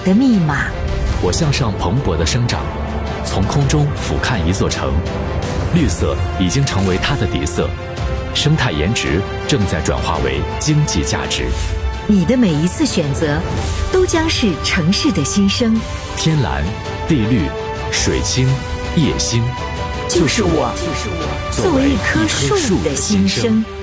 的密码。 我向上蓬勃的生长，从空中俯瞰一座城，绿色已经成为它的底色，生态颜值正在转化为经济价值。 你的每一次选择，都将是城市的新生。 天蓝、地绿、水清、夜星， 就是我作为一棵树的新生。